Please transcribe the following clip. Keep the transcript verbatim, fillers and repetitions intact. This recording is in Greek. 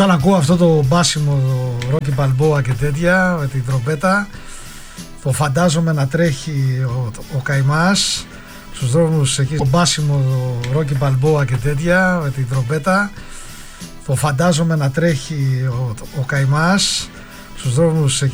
Όταν ακούω αυτό το μπάσιμο Ρόκι Μπαλμπόα και τέτοια με την τρομπέτα, το φαντάζομαι να τρέχει ο, ο Καημάς στους δρόμους εκεί, το μπάσιμο Ρόκι Μπαλμπόα και τέτοια με την τρομπέτα, το φαντάζομαι να τρέχει ο, ο Καημάς στους δρόμους εκεί